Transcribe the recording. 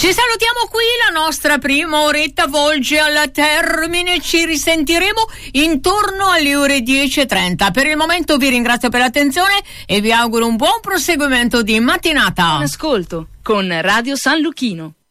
Ci salutiamo qui, la nostra prima oretta volge al termine, ci risentiremo intorno alle ore 10:30. Per il momento vi ringrazio per l'attenzione e vi auguro un buon proseguimento di mattinata. Buon ascolto con Radio San Luchino.